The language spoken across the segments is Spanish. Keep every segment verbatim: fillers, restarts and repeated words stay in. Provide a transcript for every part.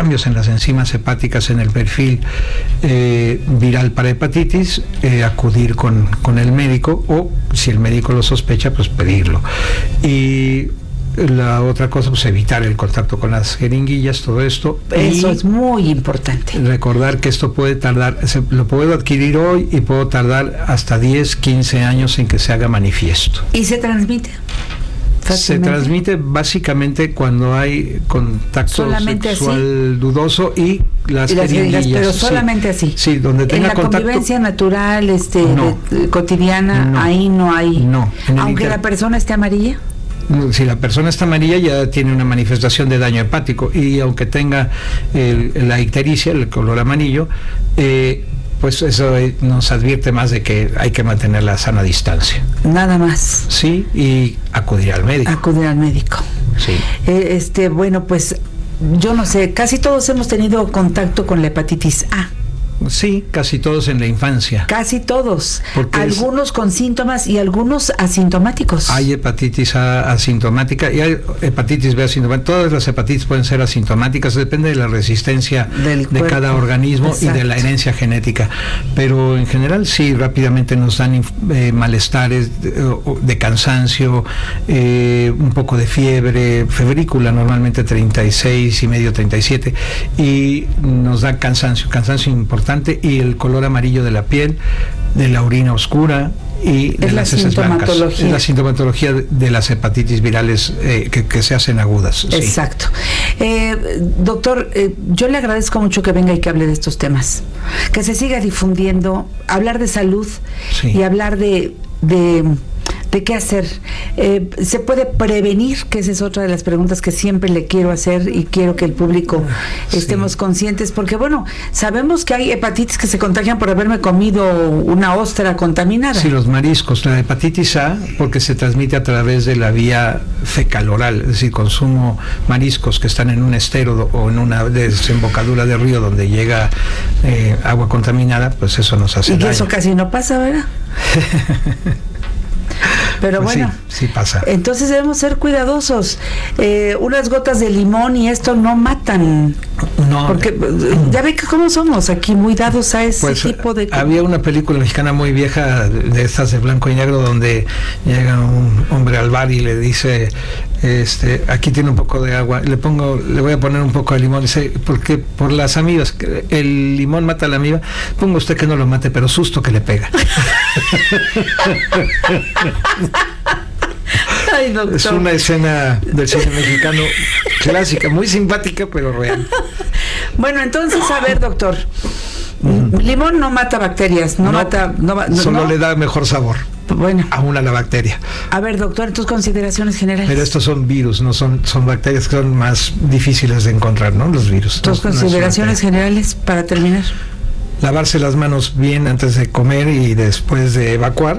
cambios en las enzimas hepáticas en el perfil eh, viral para hepatitis, eh, acudir con, con el médico, o si el médico lo sospecha, pues pedirlo. Y la otra cosa, pues evitar el contacto con las jeringuillas, todo esto. Eso y es muy importante. Recordar que esto puede tardar, se, lo puedo adquirir hoy y puedo tardar hasta diez, quince años en que se haga manifiesto. ¿Y se transmite? Se transmite básicamente cuando hay contacto solamente sexual así, dudoso y las, y las jeringuillas, pero solamente sí, así. Sí, donde tenga en la contacto, convivencia natural, este, no, de, cotidiana, no, ahí no hay. No. Aunque la persona esté amarilla. Si la persona está amarilla, ya tiene una manifestación de daño hepático, y aunque tenga el, la ictericia, el color amarillo, eh, pues eso nos advierte más de que hay que mantener la sana distancia. Nada más. Sí, y acudir al médico. Acudir al médico. Sí. Eh, este, bueno, pues yo no sé, casi todos hemos tenido contacto con la hepatitis A. Sí, casi todos en la infancia. Casi todos. Porque algunos es, con síntomas y algunos asintomáticos. Hay hepatitis A asintomática y hay hepatitis B asintomática. Todas las hepatitis pueden ser asintomáticas, depende de la resistencia Del de cada organismo. Exacto. Y de la herencia genética. Pero en general sí, rápidamente nos dan eh, malestares de, de cansancio, eh, un poco de fiebre, febrícula normalmente treinta y seis y medio, treinta y siete, y nos da cansancio, cansancio importante, y el color amarillo de la piel, de la orina oscura y de es las la heces blancas. Es la sintomatología de, de las hepatitis virales eh, que, que se hacen agudas. Exacto. Sí. Eh, doctor, eh, yo le agradezco mucho que venga y que hable de estos temas, que se siga difundiendo, hablar de salud, sí, y hablar de, de de qué hacer. Eh, ¿Se puede prevenir? Que esa es otra de las preguntas que siempre le quiero hacer y quiero que el público sí. estemos conscientes, porque bueno, sabemos que hay hepatitis que se contagian por haberme comido una ostra contaminada. Sí, los mariscos, la hepatitis A, porque se transmite a través de la vía fecal oral, es decir, consumo mariscos que están en un estero o en una desembocadura de río donde llega eh, agua contaminada, pues eso nos hace y daño. Y eso casi no pasa, ¿verdad? Pero pues bueno, sí, sí pasa. Entonces debemos ser cuidadosos. Eh, unas gotas de limón y esto no matan. No. Porque eh, ya ve que cómo somos aquí, muy dados a ese pues, tipo de... Había una película mexicana muy vieja, de estas de blanco y negro, donde llega un hombre al bar y le dice, este, aquí tiene un poco de agua, le pongo, le voy a poner un poco de limón. Dice, porque por las amibas, el limón mata a la amiba, ponga usted que no lo mate, pero susto que le pega. Ay, doctor. Es una escena del cine mexicano clásica, muy simpática, pero real. Bueno, entonces, a ver, doctor, uh-huh. limón no mata bacterias, no, no mata... No, no, solo no. le da mejor sabor. Bueno. Aún a la bacteria. A ver, doctor, tus consideraciones generales. Pero estos son virus, no son, son bacterias que son más difíciles de encontrar, ¿no? Los virus. Tus no, consideraciones no generales para terminar. Lavarse las manos bien antes de comer y después de evacuar.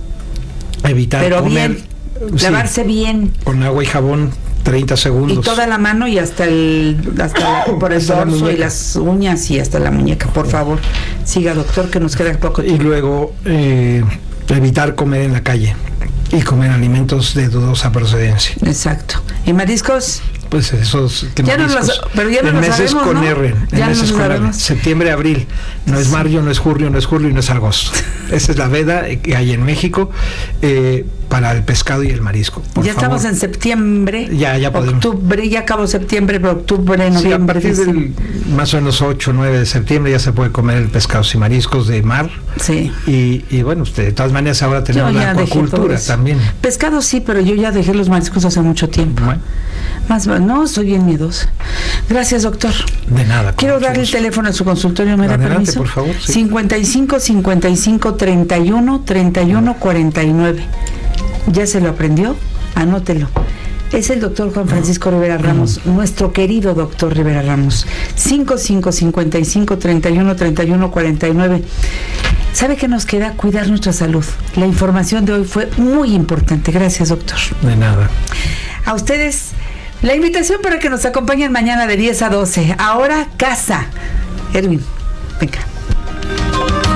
Evitar Pero comer. Bien, sí, lavarse bien. Con agua y jabón, treinta segundos. Y toda la mano y hasta el hasta la, por el hasta dorso y las uñas y hasta la muñeca, por favor. Siga, doctor, que nos queda poco tiempo. Y luego eh, evitar comer en la calle y comer alimentos de dudosa procedencia. Exacto. ¿Y mariscos? Pues esos que ya mariscos, no los, pero ya no en los meses sabemos, con ¿no? R, en ya meses no con sabemos. R, septiembre, abril, no es mayo, no es julio, no es julio y no es agosto. Esa es la veda que hay en México eh, para el pescado y el marisco. Por ya favor. Estamos en septiembre, ya, ya podemos. Octubre, ya acabó septiembre, pero octubre, noviembre. Sí, a partir del más o menos ocho, nueve de septiembre ya se puede comer el pescados y mariscos de mar. Sí. Y, y bueno, usted, de todas maneras ahora tenemos la acuacultura también. Pescado sí, pero yo ya dejé los mariscos hace mucho tiempo. Bueno. Más no, estoy bien miedosa. Gracias, doctor. De nada. Quiero darle el teléfono a su consultorio, ¿me da permiso? Por favor. Sí. cincuenta y cinco, cincuenta y cinco, treinta y uno, treinta y uno, cuarenta y nueve. ¿Ya se lo aprendió? Anótelo. Es el doctor Juan Francisco Rivera Ramos, mm. nuestro querido doctor Rivera Ramos. cincuenta y cinco, cincuenta y cinco, treinta y uno, treinta y uno, cuarenta y nueve. ¿Sabe qué nos queda? Cuidar nuestra salud. La información de hoy fue muy importante. Gracias, doctor. De nada. A ustedes, la invitación para que nos acompañen mañana de diez a doce. Ahora, casa. Erwin, venga.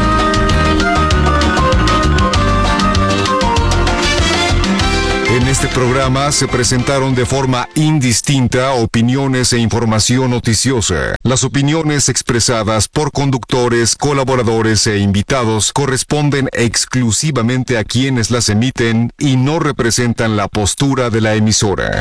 En este programa se presentaron de forma indistinta opiniones e información noticiosa. Las opiniones expresadas por conductores, colaboradores e invitados corresponden exclusivamente a quienes las emiten y no representan la postura de la emisora.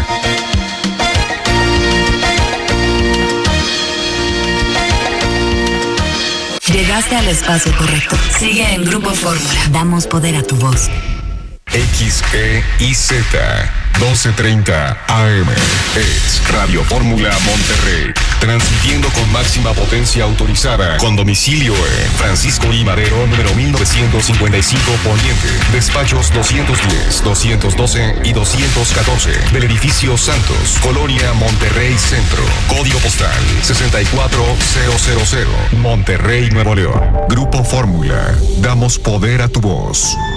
Llegaste al espacio correcto. Sigue en Grupo Fórmula. Damos poder a tu voz. X E I Z doce treinta A M es Radio Fórmula Monterrey, transmitiendo con máxima potencia autorizada, con domicilio en Francisco I. Madero, número mil novecientos cincuenta y cinco Poniente, despachos doscientos diez, doscientos doce y doscientos catorce, del edificio Santos, Colonia Monterrey Centro, código postal sesenta y cuatro mil, Monterrey, Nuevo León. Grupo Fórmula, damos poder a tu voz.